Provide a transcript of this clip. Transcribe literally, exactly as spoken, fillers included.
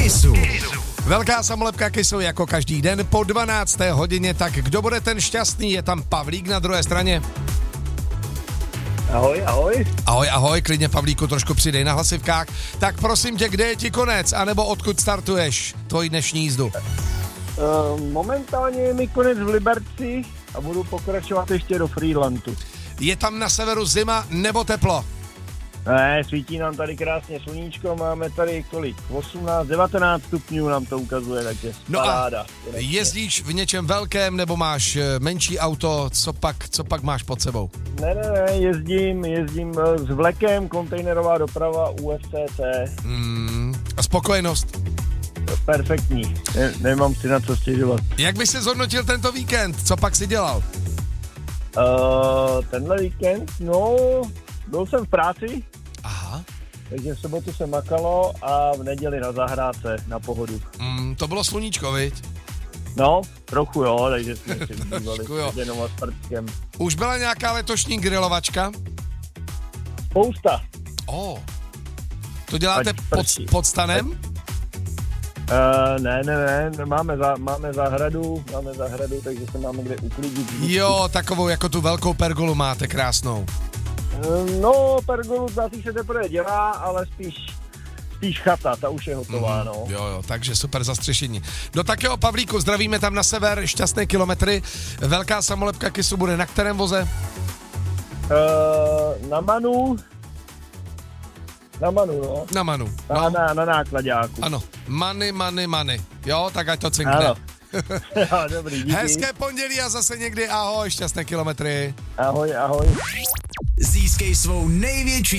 Kissu. Velká samolepka Kissu jako každý den po dvanácté hodině, tak kdo bude ten šťastný? Je tam Pavlík na druhé straně. Ahoj, ahoj. Ahoj, ahoj, klidně Pavlíku trošku přidej na hlasivkách. Tak prosím tě, kde je ti konec, anebo odkud startuješ tvoji dnešní jízdu? Uh, momentálně je mi konec v Liberci a budu pokračovat ještě do Friedlandu. Je tam na severu zima nebo teplo? Ne, svítí nám tady krásně sluníčko, máme tady kolik? osmnáct, devatenáct stupňů nám to ukazuje, takže no paráda. A jezdíš v něčem velkém nebo máš menší auto, co pak, co pak máš pod sebou? Ne, ne, ne, jezdím, jezdím s vlekem, kontejnerová doprava U F C C. Hmm, a spokojenost? Perfektní, ne, nemám si na co stěžovat. Jak bys si zhodnotil tento víkend, co pak si dělal? Uh, tenhle víkend, no, byl jsem v práci. Aha. Takže v sobotu se makalo a v neděli na zahrádce, na pohodu. Mm, to bylo sluníčko, viď? No, trochu jo, takže jsme si bývali jo. s jenom a s prckem. Už byla nějaká letošní grilovačka? Spousta. Oh. To děláte Ať pod, prší. pod stanem? Uh, ne, ne, ne, máme, za, máme zahradu, máme zahradu, takže se máme kde uklidit. Jo, takovou jako tu velkou pergolu máte krásnou. Uh, no, pergolu na tý se teprve dělá, ale spíš, spíš chata, ta už je hotová, mm, no. Jo, jo, takže super zastřešení. Do takého Pavlíku, zdravíme tam na sever, šťastné kilometry. Velká samolepka Kissu bude na kterém voze? Uh, na Manu, na Manu, no. Na Manu. No. No. Na, na nákladáku. Ano, money, money, money. Jo, tak ať to cinkne. Ano. Jo, dobrý, díky. Hezké pondělí a zase někdy ahoj, šťastné kilometry. Ahoj, ahoj. Získej svou největší